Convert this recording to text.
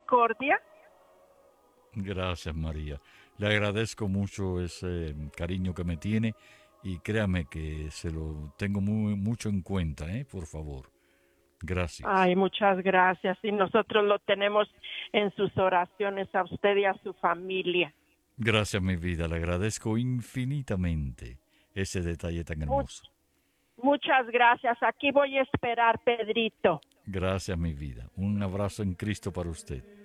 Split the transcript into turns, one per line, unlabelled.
misericordia.
Gracias, María. Le agradezco mucho ese cariño que me tiene y créame que se lo tengo mucho en cuenta, por favor. Gracias.
Ay, muchas gracias. Y nosotros lo tenemos en sus oraciones a usted y a su familia.
Gracias, mi vida. Le agradezco infinitamente ese detalle tan hermoso.
Muchas gracias. Aquí voy a esperar, Pedrito.
Gracias, mi vida. Un abrazo en Cristo para usted.